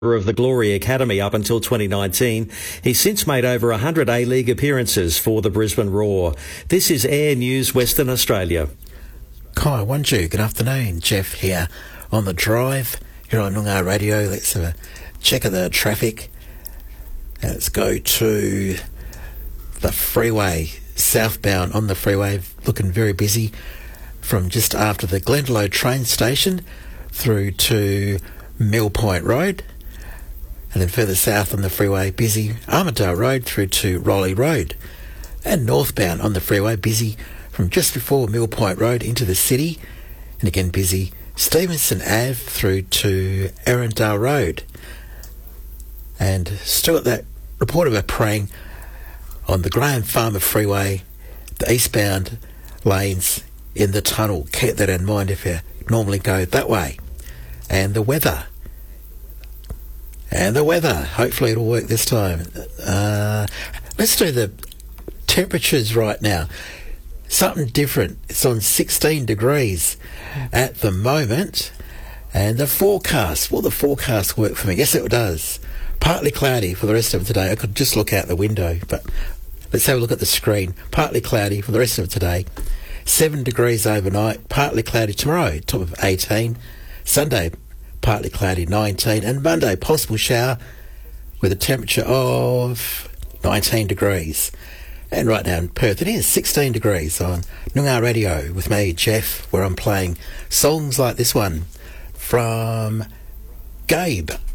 of the Glory Academy up until 2019. He's since made over 100 A-League appearances for the Brisbane Roar. This is Air News Western Australia. Kai Wanju, good afternoon. Jeff here on the drive here on Noongar Radio. Let's have a check of the traffic. Let's go to the freeway, southbound on the freeway, looking very busy from just after the Glendalough train station through to Mill Point Road. And then further south on the freeway, busy Armidale Road through to Raleigh Road. And northbound on the freeway, busy from just before Mill Point Road into the city. And again, busy Stevenson Ave through to Erindale Road. And still at that report about praying on the Graham Farmer Freeway, the eastbound lanes in the tunnel. Keep that in mind if you normally go that way. And the weather. Hopefully it'll work this time. Let's do the temperatures right now. Something different. It's on 16 degrees at the moment. And the forecast. Will the forecast work for me? Yes, it does. Partly cloudy for the rest of today. I could just look out the window, but let's have a look at the screen. Partly cloudy for the rest of today. 7 degrees overnight. Partly cloudy tomorrow, top of 18. Sunday, partly cloudy, 19. And Monday, possible shower with a temperature of 19 degrees. And right now in Perth, it is 16 degrees on Noongar Radio with me, Jeff, where I'm playing songs like this one from Gabe.